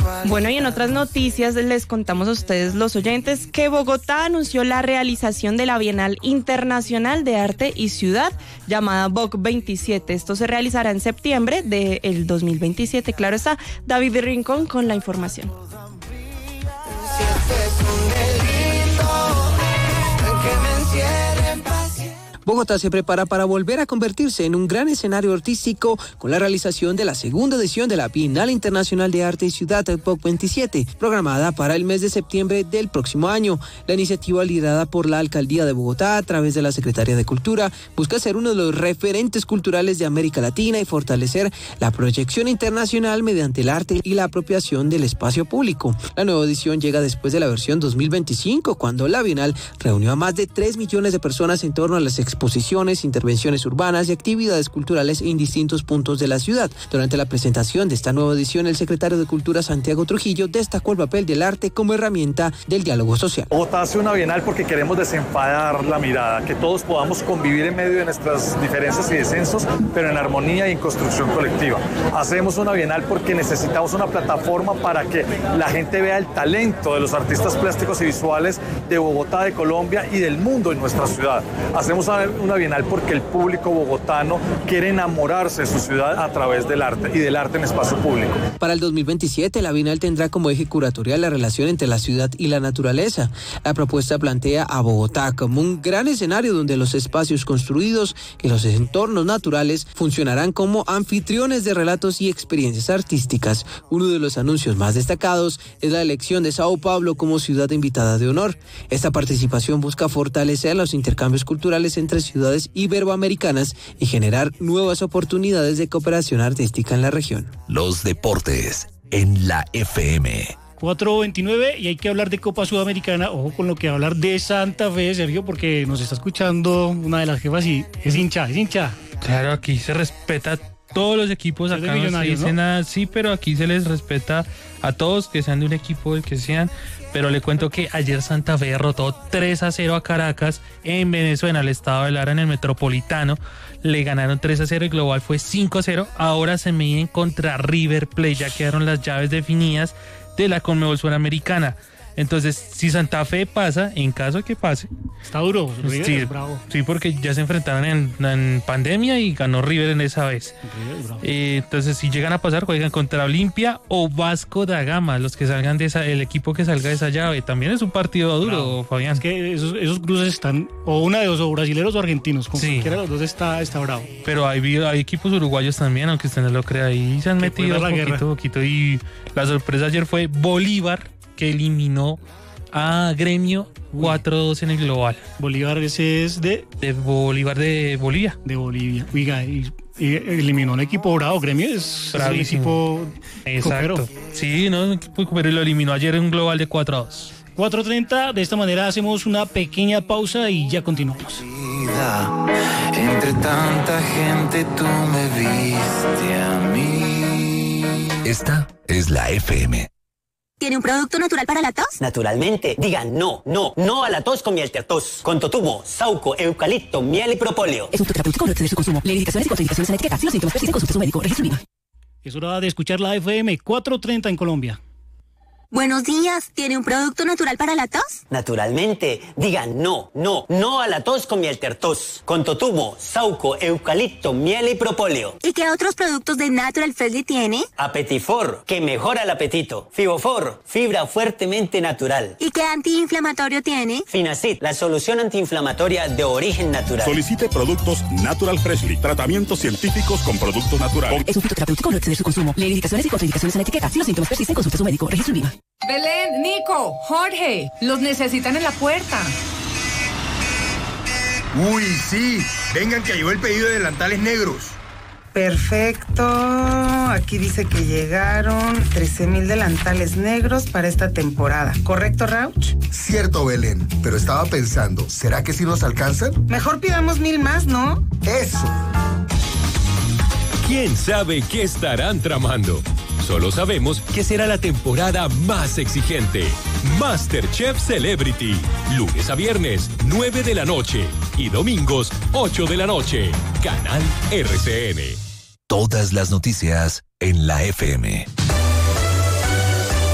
Bueno, y en otras noticias les contamos a ustedes, los oyentes, que Bogotá anunció la realización de la Bienal Internacional de Arte y Ciudad, llamada BOC 27. Esto se realizará en septiembre del 2027. Claro está, David Rincón con la información. Bogotá se prepara para volver a convertirse en un gran escenario artístico con la realización de la segunda edición de la Bienal Internacional de Arte y Ciudad BOC 27, programada para el mes de septiembre del próximo año. La iniciativa, liderada por la Alcaldía de Bogotá a través de la Secretaría de Cultura, busca ser uno de los referentes culturales de América Latina y fortalecer la proyección internacional mediante el arte y la apropiación del espacio público. La nueva edición llega después de la versión 2025, cuando la Bienal reunió a más de 3 millones de personas en torno a las exposiciones, intervenciones urbanas y actividades culturales en distintos puntos de la ciudad. Durante la presentación de esta nueva edición, el secretario de Cultura, Santiago Trujillo, destacó el papel del arte como herramienta del diálogo social. Bogotá hace una bienal porque queremos desenfadar la mirada, que todos podamos convivir en medio de nuestras diferencias y descensos, pero en armonía y en construcción colectiva. Hacemos una bienal porque necesitamos una plataforma para que la gente vea el talento de los artistas plásticos y visuales de Bogotá, de Colombia y del mundo en nuestra ciudad. Hacemos una bienal porque el público bogotano quiere enamorarse de su ciudad a través del arte y del arte en espacio público. Para el 2027, la bienal tendrá como eje curatorial la relación entre la ciudad y la naturaleza. La propuesta plantea a Bogotá como un gran escenario donde los espacios construidos y los entornos naturales funcionarán como anfitriones de relatos y experiencias artísticas. Uno de los anuncios más destacados es la elección de Sao Paulo como ciudad invitada de honor. Esta participación busca fortalecer los intercambios culturales entre ciudades iberoamericanas y generar nuevas oportunidades de cooperación artística en la región. Los deportes en la FM. 4:29 y hay que hablar de Copa Sudamericana. Ojo con lo que va a hablar de Santa Fe, Sergio, porque nos está escuchando una de las jefas y es hincha. Claro, aquí se respeta a todos los equipos. Acá no se dice nada, sí, pero aquí se les respeta a todos, que sean de un equipo, el que sean. Pero le cuento que ayer Santa Fe derrotó 3-0 a Caracas en Venezuela, el estado de Lara, en el Metropolitano. Le ganaron 3-0, el global fue 5-0. Ahora se miden contra River Plate, ya quedaron las llaves definidas de la Conmebol Sudamericana. Entonces, si Santa Fe pasa, en caso de que pase... Está duro, River sí, es bravo. Sí, porque ya se enfrentaron en pandemia y ganó River en esa vez. Entonces, si llegan a pasar, juegan contra Olimpia o Vasco da Gama, los que salgan de el equipo que salga de esa llave. También es un partido duro, Fabián. Es que esos cruces están, o una de dos, o brasileros o argentinos. Con cualquiera de los dos está bravo. Pero hay equipos uruguayos también, aunque usted no lo crea, ahí se han metido poquito. Y la sorpresa ayer fue Bolívar, que eliminó a Gremio 4-2 en el global. Bolívar, ese es de Bolívar de Bolivia. De Bolivia. Oiga, y eliminó un equipo bravo. Gremio es un equipo... Exacto. Copero. Sí, no, un equipo copero, y lo eliminó ayer en un global de 4-2. 4:30, de esta manera hacemos una pequeña pausa y ya continuamos. Entre tanta gente tú me viste a mí. Esta es la FM. ¿Tiene un producto natural para la tos? Naturalmente. Digan no a la tos con miel tertos. Con totumo, sauco, eucalipto, miel y propóleo. Es un terapéutico, no excede su consumo. Lee indicaciones y contraindicaciones en la etiqueta. Si los síntomas persisten, consulte a su médico. Registro INVIMA. Es hora de escuchar la FM 4:30 en Colombia. Buenos días. ¿Tiene un producto natural para la tos? Naturalmente. Digan no a la tos con miel tertos. Con totumo, sauco, eucalipto, miel y propóleo. ¿Y qué otros productos de Natural Freshly tiene? Apetifor, que mejora el apetito. Fibofor, fibra fuertemente natural. ¿Y qué antiinflamatorio tiene? Finacid, la solución antiinflamatoria de origen natural. Solicite productos Natural Freshly. Tratamientos científicos con productos naturales. Es un fitoterapéutico, no excede su consumo. Lee indicaciones y contraindicaciones en la etiqueta. Si los síntomas persisten, consulte a su médico. Registro INVIMA. Belén, Nico, Jorge, los necesitan en la puerta. Uy, sí. Vengan que llegó el pedido de delantales negros. Perfecto. Aquí dice que llegaron 13,000 delantales negros para esta temporada. ¿Correcto, Rauch? Cierto, Belén. Pero estaba pensando, ¿será que sí nos alcanzan? Mejor pidamos 1,000 más, ¿no? Eso. ¿Quién sabe qué estarán tramando? Solo sabemos que será la temporada más exigente. MasterChef Celebrity. Lunes a viernes, 9 de la noche. Y domingos, 8 de la noche. Canal RCN. Todas las noticias en la FM.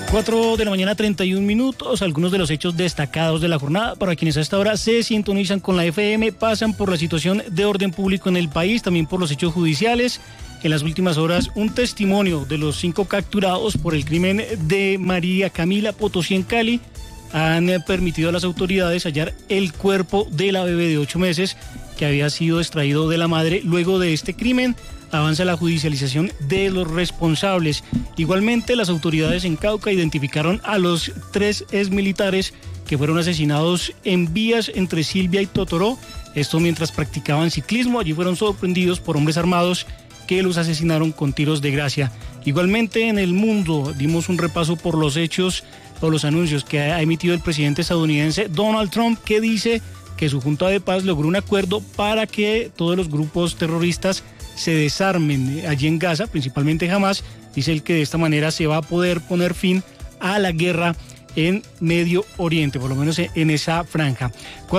4 de la mañana, 31 minutos. Algunos de los hechos destacados de la jornada para quienes a esta hora se sintonizan con la FM pasan por la situación de orden público en el país, también por los hechos judiciales. En las últimas horas, un testimonio de los 5 capturados por el crimen de María Camila Potosí en Cali han permitido a las autoridades hallar el cuerpo de la bebé de 8 meses que había sido extraído de la madre luego de este crimen. Avanza la judicialización de los responsables. Igualmente, las autoridades en Cauca identificaron a los 3 exmilitares que fueron asesinados en vías entre Silvia y Totoró. Esto mientras practicaban ciclismo. Allí fueron sorprendidos por hombres armados que los asesinaron con tiros de gracia. Igualmente, en el mundo dimos un repaso por los hechos o los anuncios que ha emitido el presidente estadounidense Donald Trump, que dice que su Junta de Paz logró un acuerdo para que todos los grupos terroristas se desarmen allí en Gaza, principalmente Hamas. Dice él que de esta manera se va a poder poner fin a la guerra en Medio Oriente, por lo menos en esa franja.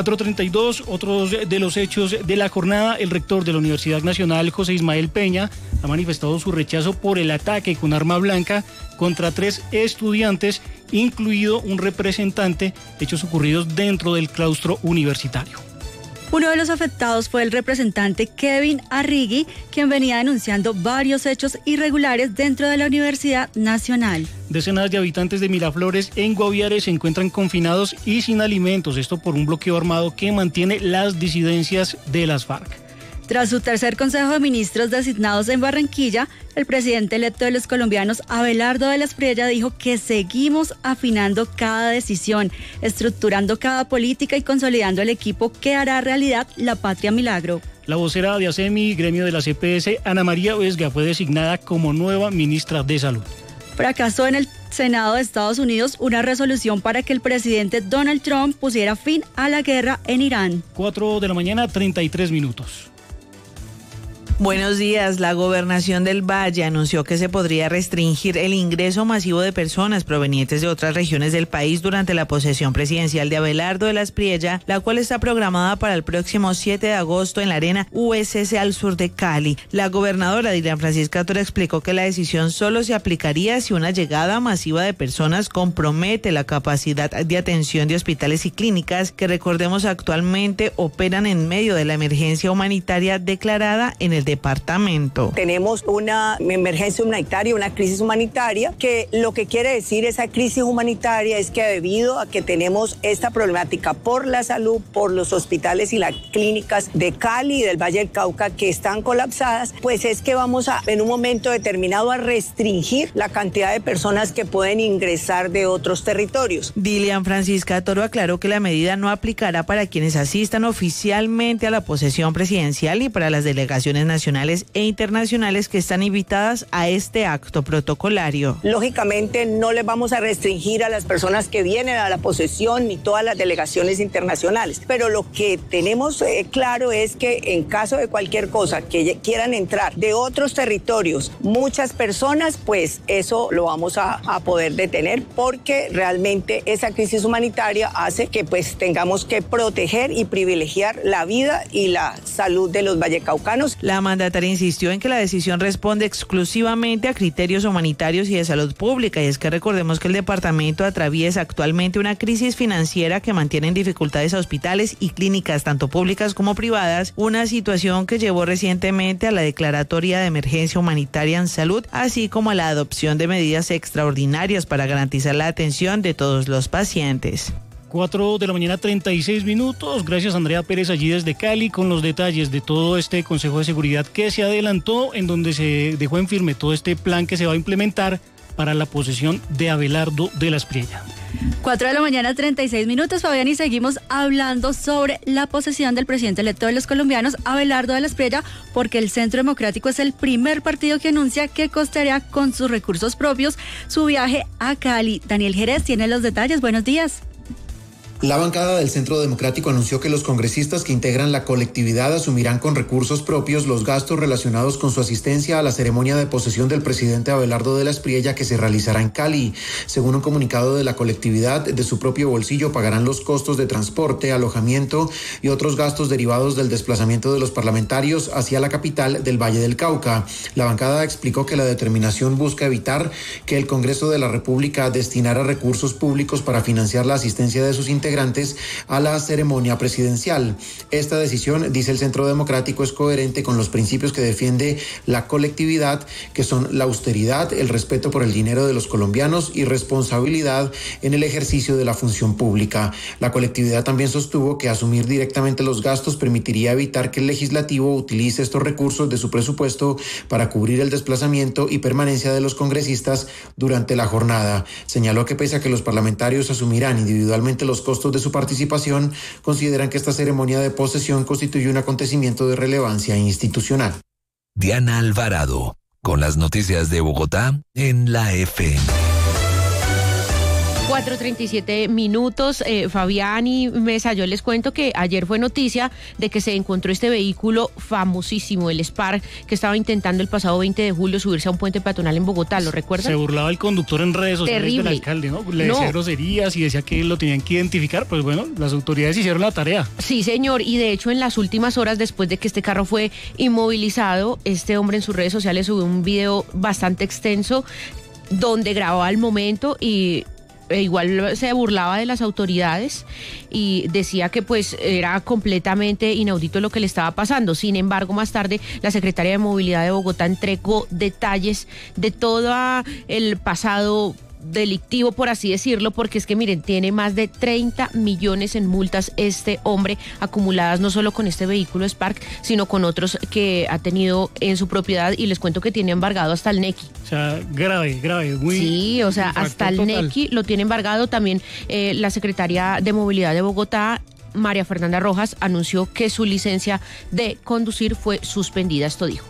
4:32, otros de los hechos de la jornada. El rector de la Universidad Nacional, José Ismael Peña, ha manifestado su rechazo por el ataque con arma blanca contra 3 estudiantes, incluido un representante, hechos ocurridos dentro del claustro universitario. Uno de los afectados fue el representante Kevin Arrigui, quien venía denunciando varios hechos irregulares dentro de la Universidad Nacional. Decenas de habitantes de Miraflores en Guaviare se encuentran confinados y sin alimentos, esto por un bloqueo armado que mantiene las disidencias de las FARC. Tras su tercer Consejo de Ministros designados en Barranquilla, el presidente electo de los colombianos, Abelardo de la Espriella, dijo que seguimos afinando cada decisión, estructurando cada política y consolidando el equipo que hará realidad la Patria Milagro. La vocera de ASEMI, gremio de la CPS, Ana María Vesga, fue designada como nueva ministra de Salud. Fracasó en el Senado de Estados Unidos una resolución para que el presidente Donald Trump pusiera fin a la guerra en Irán. 4 de la mañana, 33 minutos. Buenos días. La Gobernación del Valle anunció que se podría restringir el ingreso masivo de personas provenientes de otras regiones del país durante la posesión presidencial de Abelardo de la Espriella, la cual está programada para el próximo 7 de agosto en la Arena USS al sur de Cali. La gobernadora Dilian Francisca Toro explicó que la decisión solo se aplicaría si una llegada masiva de personas compromete la capacidad de atención de hospitales y clínicas que, recordemos, actualmente operan en medio de la emergencia humanitaria declarada en el departamento. Tenemos una emergencia humanitaria, una crisis humanitaria, que lo que quiere decir esa crisis humanitaria es que debido a que tenemos esta problemática por la salud, por los hospitales y las clínicas de Cali y del Valle del Cauca que están colapsadas, pues es que vamos a, en un momento determinado, a restringir la cantidad de personas que pueden ingresar de otros territorios. Dilian Francisca Toro aclaró que la medida no aplicará para quienes asistan oficialmente a la posesión presidencial y para las delegaciones nacionales e internacionales que están invitadas a este acto protocolario. Lógicamente no les vamos a restringir a las personas que vienen a la posesión ni todas las delegaciones internacionales, pero lo que tenemos claro es que en caso de cualquier cosa que quieran entrar de otros territorios, muchas personas, pues eso lo vamos a poder detener, porque realmente esa crisis humanitaria hace que pues tengamos que proteger y privilegiar la vida y la salud de los vallecaucanos. La mandataria insistió en que la decisión responde exclusivamente a criterios humanitarios y de salud pública, y es que recordemos que el departamento atraviesa actualmente una crisis financiera que mantiene en dificultades a hospitales y clínicas tanto públicas como privadas, una situación que llevó recientemente a la declaratoria de emergencia humanitaria en salud, así como a la adopción de medidas extraordinarias para garantizar la atención de todos los pacientes. 4 de la mañana, 36 minutos. Gracias, Andrea Pérez, allí desde Cali, con los detalles de todo este Consejo de Seguridad que se adelantó, en donde se dejó en firme todo este plan que se va a implementar para la posesión de Abelardo de la Espriella. 4 de la mañana, 36 minutos, Fabián, y seguimos hablando sobre la posesión del presidente electo de los colombianos, Abelardo de la Espriella, porque el Centro Democrático es el primer partido que anuncia que costeará con sus recursos propios su viaje a Cali. Daniel Jerez tiene los detalles. Buenos días. La bancada del Centro Democrático anunció que los congresistas que integran la colectividad asumirán con recursos propios los gastos relacionados con su asistencia a la ceremonia de posesión del presidente Abelardo de la Espriella que se realizará en Cali. Según un comunicado de la colectividad, de su propio bolsillo pagarán los costos de transporte, alojamiento y otros gastos derivados del desplazamiento de los parlamentarios hacia la capital del Valle del Cauca. La bancada explicó que la determinación busca evitar que el Congreso de la República destinara recursos públicos para financiar la asistencia de sus integrantes a la ceremonia presidencial. Esta decisión, dice el Centro Democrático, es coherente con los principios que defiende la colectividad, que son la austeridad, el respeto por el dinero de los colombianos y responsabilidad en el ejercicio de la función pública. La colectividad también sostuvo que asumir directamente los gastos permitiría evitar que el legislativo utilice estos recursos de su presupuesto para cubrir el desplazamiento y permanencia de los congresistas durante la jornada. Señaló que pese a que los parlamentarios asumirán individualmente los costos de su participación, consideran que esta ceremonia de posesión constituye un acontecimiento de relevancia institucional. Diana Alvarado, con las noticias de Bogotá en la FM. 4:37. Fabián y Mesa, yo les cuento que ayer fue noticia de que se encontró este vehículo famosísimo, el Spark, que estaba intentando el pasado 20 de julio subirse a un puente peatonal en Bogotá, ¿lo recuerdan? Se burlaba el conductor en redes sociales. Terrible. Del alcalde, ¿no? Le decía groserías y decía que lo tenían que identificar. Pues bueno, las autoridades hicieron la tarea. Sí, señor, y de hecho en las últimas horas después de que este carro fue inmovilizado, este hombre en sus redes sociales subió un video bastante extenso donde grababa el momento y igual se burlaba de las autoridades y decía que pues era completamente inaudito lo que le estaba pasando. Sin embargo, más tarde la secretaria de Movilidad de Bogotá entregó detalles de todo el pasado delictivo, por así decirlo, porque es que miren, tiene más de 30 millones en multas este hombre acumuladas no solo con este vehículo Spark, sino con otros que ha tenido en su propiedad, y les cuento que tiene embargado hasta el NECI. O sea, grave, muy... Sí, o sea, hasta el NECI lo tiene embargado. También la secretaria de Movilidad de Bogotá, María Fernanda Rojas, anunció que su licencia de conducir fue suspendida. Esto dijo: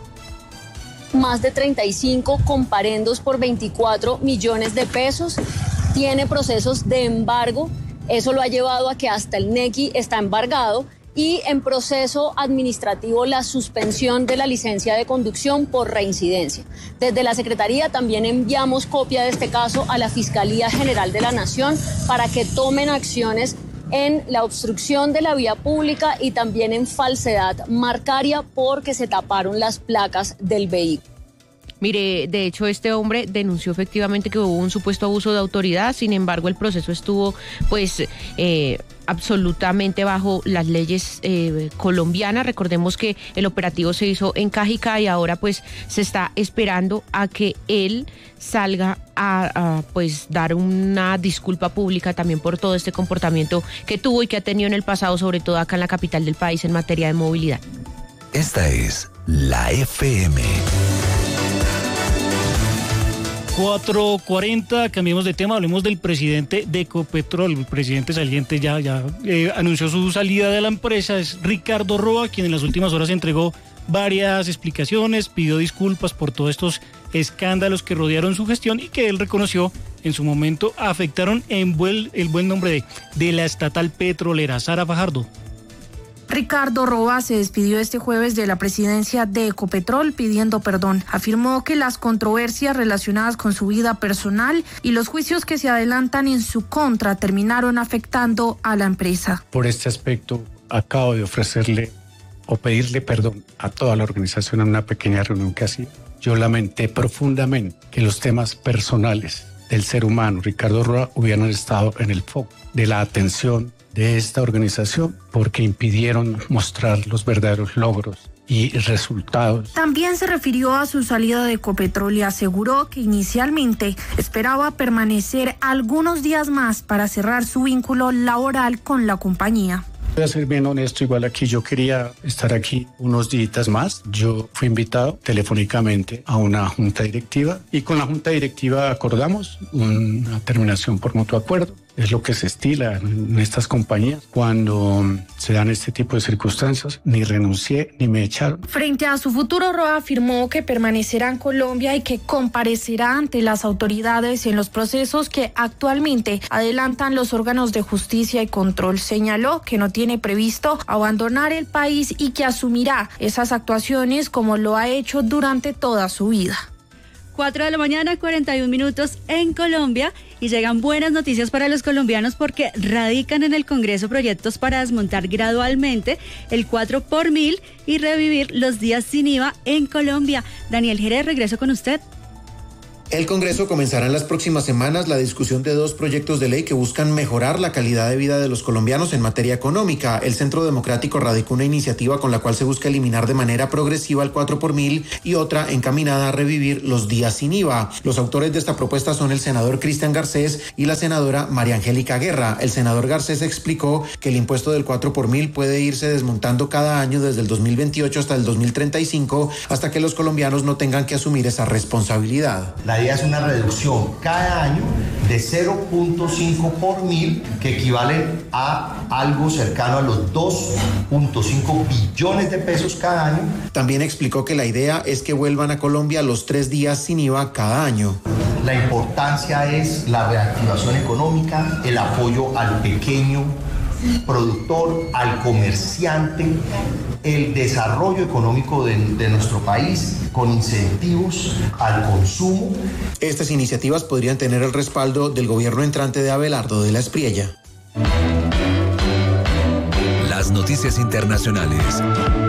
más de 35 comparendos por 24 millones de pesos, tiene procesos de embargo, eso lo ha llevado a que hasta el NECI está embargado, y en proceso administrativo la suspensión de la licencia de conducción por reincidencia. Desde la Secretaría también enviamos copia de este caso a la Fiscalía General de la Nación para que tomen acciones en la obstrucción de la vía pública y también en falsedad marcaria porque se taparon las placas del vehículo. Mire, de hecho este hombre denunció efectivamente que hubo un supuesto abuso de autoridad, sin embargo el proceso estuvo pues absolutamente bajo las leyes colombianas. Recordemos que el operativo se hizo en Cajicá y ahora pues se está esperando a que él salga a pues dar una disculpa pública también por todo este comportamiento que tuvo y que ha tenido en el pasado, sobre todo acá en la capital del país en materia de movilidad. Esta es la FM. 4:40, cambiemos de tema, hablemos del presidente de Ecopetrol. El presidente saliente ya anunció su salida de la empresa. Es Ricardo Roa, quien en las últimas horas entregó varias explicaciones, pidió disculpas por todos estos escándalos que rodearon su gestión y que él reconoció en su momento afectaron el buen nombre de la estatal petrolera. Sara Fajardo. Ricardo Roa se despidió este jueves de la presidencia de Ecopetrol pidiendo perdón. Afirmó que las controversias relacionadas con su vida personal y los juicios que se adelantan en su contra terminaron afectando a la empresa. Por este aspecto, acabo de ofrecerle o pedirle perdón a toda la organización en una pequeña reunión que hacía. Yo lamenté profundamente que los temas personales del ser humano, Ricardo Roa, hubieran estado en el foco de la atención de esta organización porque impidieron mostrar los verdaderos logros y resultados. También se refirió a su salida de Ecopetrol y aseguró que inicialmente esperaba permanecer algunos días más para cerrar su vínculo laboral con la compañía. Voy a ser bien honesto, igual aquí yo quería estar aquí unos días más. Yo fui invitado telefónicamente a una junta directiva y con la junta directiva acordamos una terminación por mutuo acuerdo. Es lo que se estila en estas compañías cuando se dan este tipo de circunstancias. Ni renuncié ni me echaron. Frente a su futuro, Roa afirmó que permanecerá en Colombia y que comparecerá ante las autoridades en los procesos que actualmente adelantan los órganos de justicia y control. Señaló que no tiene previsto abandonar el país y que asumirá esas actuaciones como lo ha hecho durante toda su vida. 4 de la mañana, 41 minutos en Colombia, y llegan buenas noticias para los colombianos porque radican en el Congreso proyectos para desmontar gradualmente el 4 por 1000 y revivir los días sin IVA en Colombia. Daniel Jerez, regreso con usted. El Congreso comenzará en las próximas semanas la discusión de 2 proyectos de ley que buscan mejorar la calidad de vida de los colombianos en materia económica. El Centro Democrático radicó una iniciativa con la cual se busca eliminar de manera progresiva el 4 por 1000 y otra encaminada a revivir los días sin IVA. Los autores de esta propuesta son el senador Cristian Garcés y la senadora María Angélica Guerra. El senador Garcés explicó que el impuesto del 4 por 1000 puede irse desmontando cada año desde el 2028 hasta el 2035 hasta que los colombianos no tengan que asumir esa responsabilidad. La idea es una reducción cada año de 0.5 por 1000, que equivale a algo cercano a los 2.5 billones de pesos cada año. También explicó que la idea es que vuelvan a Colombia los 3 días sin IVA cada año. La importancia es la reactivación económica, el apoyo al pequeño productor, al comerciante, el desarrollo económico de nuestro país con incentivos al consumo. Estas iniciativas podrían tener el respaldo del gobierno entrante de Abelardo de la Espriella. Las noticias internacionales.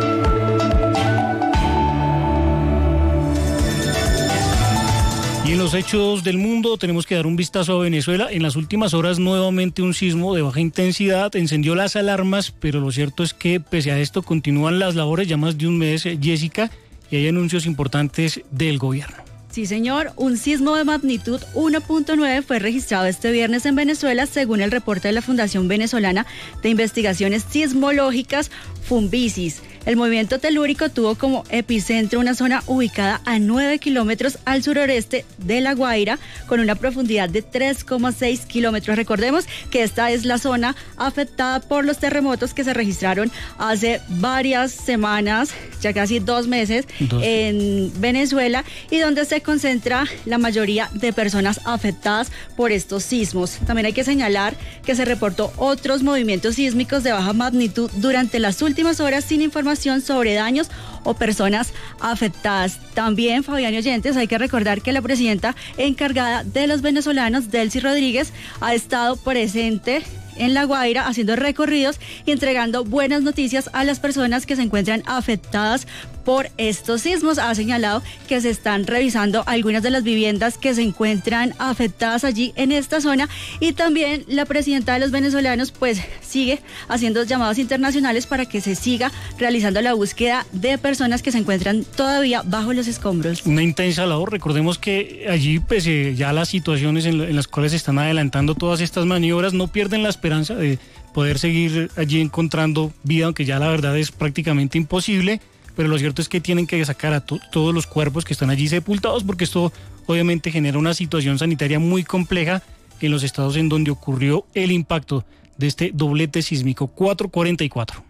Y en los hechos del mundo tenemos que dar un vistazo a Venezuela. En las últimas horas nuevamente un sismo de baja intensidad encendió las alarmas, pero lo cierto es que pese a esto continúan las labores ya más de un mes, Jessica, y hay anuncios importantes del gobierno. Sí, señor, un sismo de magnitud 1.9 fue registrado este viernes en Venezuela, según el reporte de la Fundación Venezolana de Investigaciones Sismológicas, Funvisis. El movimiento telúrico tuvo como epicentro una zona ubicada a 9 kilómetros al sureste de La Guaira, con una profundidad de 3,6 kilómetros. Recordemos que esta es la zona afectada por los terremotos que se registraron hace varias semanas, ya casi 2 meses, en Venezuela, y donde se concentra la mayoría de personas afectadas por estos sismos. También hay que señalar que se reportó otros movimientos sísmicos de baja magnitud durante las últimas horas sin información sobre daños o personas afectadas. También, Fabián y oyentes, hay que recordar que la presidenta encargada de los venezolanos, Delcy Rodríguez, ha estado presente en La Guaira haciendo recorridos y entregando buenas noticias a las personas que se encuentran afectadas por estos sismos. Ha señalado que se están revisando algunas de las viviendas que se encuentran afectadas allí en esta zona, y también la presidenta de los venezolanos pues sigue haciendo llamados internacionales para que se siga realizando la búsqueda de personas que se encuentran todavía bajo los escombros. Una intensa labor. Recordemos que allí pues ya las situaciones en las cuales se están adelantando todas estas maniobras, no pierden la esperanza de poder seguir allí encontrando vida, aunque ya la verdad es prácticamente imposible. Pero lo cierto es que tienen que sacar a todos los cuerpos que están allí sepultados, porque esto obviamente genera una situación sanitaria muy compleja en los estados en donde ocurrió el impacto de este doblete sísmico. 4:44.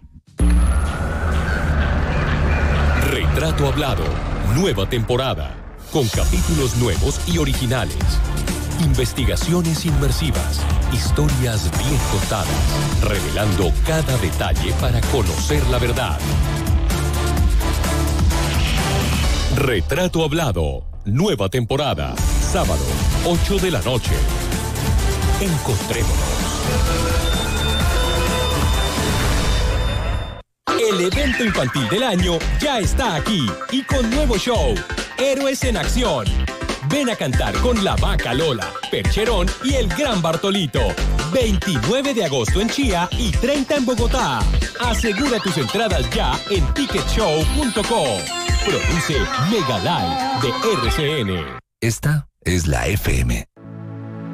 Retrato Hablado, nueva temporada, con capítulos nuevos y originales. Investigaciones inmersivas, historias bien contadas, revelando cada detalle para conocer la verdad. Retrato Hablado, nueva temporada, sábado, 8 de la noche. Encontrémonos. El evento infantil del año ya está aquí y con nuevo show, Héroes en Acción. Ven a cantar con la Vaca Lola, Percherón y el Gran Bartolito. 29 de agosto en Chía y 30 en Bogotá. Asegura tus entradas ya en ticketshow.co. Produce Mega Live de RCN. Esta es la FM.